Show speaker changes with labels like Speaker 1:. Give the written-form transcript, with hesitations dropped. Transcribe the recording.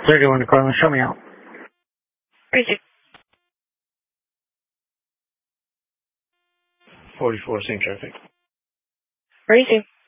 Speaker 1: 31 to Carlin, show me out.
Speaker 2: 44, same traffic.
Speaker 3: 42.